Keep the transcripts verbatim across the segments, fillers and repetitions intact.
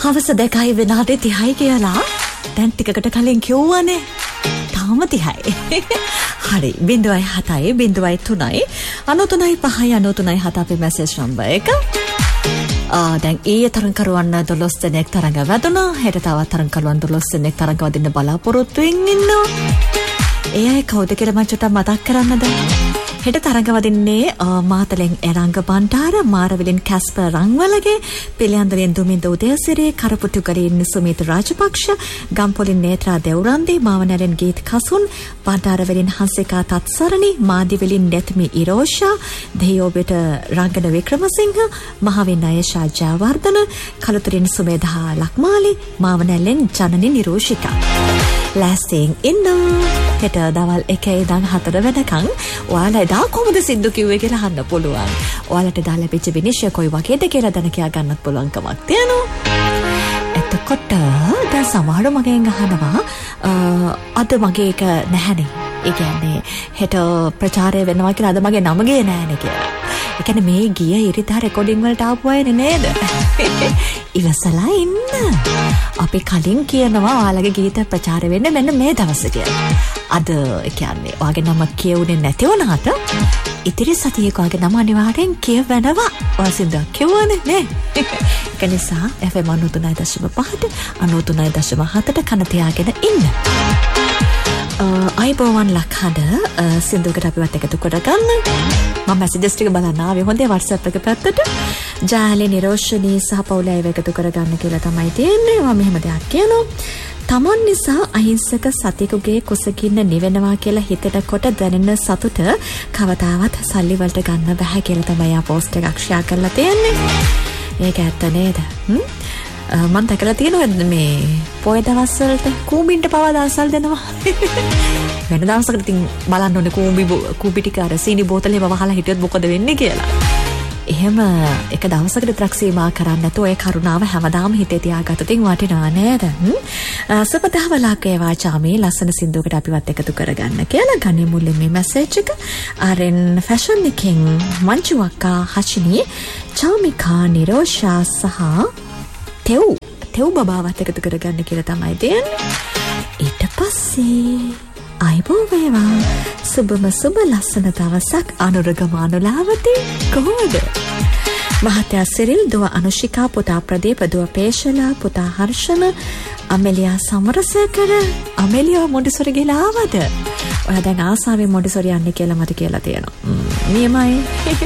හවස දෙකයි විනාඩි තිහයි කියලා දැන් ටිකකට කලින් කිව්වනේ. තාම තිහයි. හරි බිංදුවයි හතයි බිංදුවයි තුනයි අනතුනයි පහයි අනතුනයි හත අපේ මැසේජ් නම්බර් එක. ආ දැන් ඊයේ තරංකරුවන් දොළොස් දෙනෙක් තරඟ වැදුණා. හෙට තවත් තරංකරුවන් දොළොස් දෙනෙක් තරඟ වදින්න බලාපොරොත්තු වෙමින් ඉන්නවා. ඒ අය කවුද කියලා මම චුට්ටක් මතක් කරන්නද? හෙට තරඟ වදින්නේ මාතලෙන් එරංග බණ්ඩාර, මාරවිලින් කැස්පර් රංවලගේ, පිළියන්දලෙන් දුමින්ද උදයසිරි, කරපුටුගලින් සුමිත රාජපක්ෂ, ගම්පොලින් නේත්‍රා දෙවුරන්දි, මාවනැලෙන් ගීත් කසුන්, බණ්ඩාරවලින් හංසිකා තත්සරණි, මාදිවලින් නැත්මි ඉරෝෂා, දෙහිඔබට රංගන වික්‍රමසිංහ, මහවින් අයෂා ජයවර්ධන, කලුතරින් සුමේධා ලක්මාලි, මාවනැලෙන් ජනනි නිරෝෂිකා. ලෑස්තියෙන් ඉන්න හෙට දවල් එකේ ඉඳන් හතර වෙනකන් ඔයාලා එදා කොහොමද සින්දු කිව්වේ කියලා අහන්න පුළුවන්. ඔයාලට එදා ලැබිච්ච විනිශ්චය කොයි වගේද කියලා දැන කියා ගන්නත් පුළුවන් කමක් තියෙනවා. එතකොට දැන් සමහර මගෙන් අහනවා අද මගේ එක නැහැනේ. ඒ කියන්නේ හෙට ප්‍රචාරය වෙනවා කියලා අද මගේ නම ගියේ නැහැනේ කියලා. ඒ කියන්නේ මේ ගිය ඉරිදා රෙකෝඩින් වලට ආපු අය නේද? ඉවසලා ඉන්න. අපි කලින් කියනවා ඔයාලගේ ගීත ප්‍රචාරය වෙන්නේ මෙන්න මේ දවසේ කියලා. අද ඒ කියන්නේ ඔයාගේ නම කියුනේ නැති වුණාට ඉතිරි සතියේ ඔයාගේ නම අනිවාර්යෙන් කියවනවා. ඔයා සින්දුවක් කියවන්නේ නේ. ඒක නිසා එෆ් එම් අනූතුනයි දශම පහට අනූතුනයි දශම හතට කන තියාගෙන ඉන්න. අයිබෝවන් ලක්හඬ සින්දුවකට අපිවත් එකතු කරගන්න. මම මැසේජස් ටික බලන්න ආවේ හොඳේ WhatsApp එක පැත්තට. ජාලේ නිරෝෂණී සහ පවුල අයව එකතු කරගන්න කියලා තමයි තියෙන්නේ. මම මෙහෙම දෙයක් කියනවා. තමන් නිසා අහිංසක සතෙකුගේ කුසකින්න නිවෙනවා කියලා හිතනකොට දැනෙන සතුට කවදාවත් සල්ලි වලට ගන්න බෑ කියලා තමයි ආ පෝස්ට් එකක් ෂෙයා කරලා තියෙන්නේ. ඒක ඇත්ත නේද? හ්ම් මම දැකලා තියෙනවා මේ පොය දවස්වලට කූඹින්ට පවා දාසල් දෙනවා. වෙන දවසකට ඉතින් බලන්න ඕනේ කූඹි කූඹි ටික අර සීනි බෝතලේ වහලා හිටියොත් මොකද වෙන්නේ කියලා. එහෙම එක දවසකට විතරක් සීමා කරන්නේ නැතුව ඒ කරුණාව හැමදාම හිතේ තියාගත්තොත් වටිනවා නේද? සුබදහවලක් වේවා චාමී ලස්සන සින්දුවකට අපිවත් එකතු කරගන්න කියලා ගන්නේ මුලින් මේ මැසේජ් එක. ආරෙන් ෆැෂන් එකෙන් මංචු අක්කා හෂිනී චාමිකා නිරෝෂා සහ තෙව් තෙව් බබාවත් එකතු කරගන්න කියලා තමයි දෙන්නේ. ඊට පස්සේ අයිබෝ වේවා සුබම සුබ ලස්සන දවසක් අනුරග මානුලාවති කොහොමද? මහත්තයා සිරිල්, දුව අනුෂිකා, පුතා ප්‍රදීප, දුව පේශලා, පුතා හර්ෂණ, අමෙලියා සමරසේකර. අමෙලියා මොන්ටිසෝරි ගිහලා ආවද? ඔයා දැන් ආසාවෙන් මොන්ටිසෝරි යන්නේ කියලා මට කියලා තියෙනවා. නියමයි.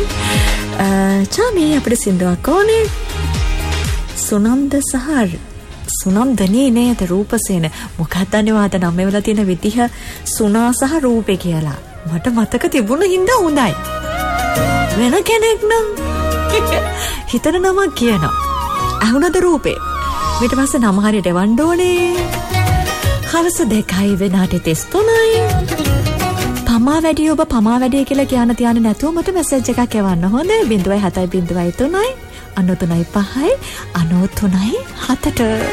චාමී අපිට සින්දුවක් ඕනේ. සුනන්ද සහ සුනන්දනේ නේද රූපසේන. මොකක්ද අනිවාද නම් මෙවලා තියෙන විදිහ සුනා සහ රූපේ කියලා. මට මතක තිබුණ හින්දා හොඳයි. වෙන කෙනෙක් නම් හිතන නමක් කියනවා. අහුනද රූපේ. ඊට පස්සේ නම හරියට එවන්න ඕනේ. හවස දෙකයි විනාඩි තිස් තුනයි. පමා වැඩි ඔබ පමා වැඩි කියලා කියන්න තියන්නේ නැතුව මට මැසේජ් එකක් එවන්න හොඳේ. බිංදුවයි හතයි බිංදුවයි තුනයි අනූතුනයි පහයි අනූතුනයි හතට.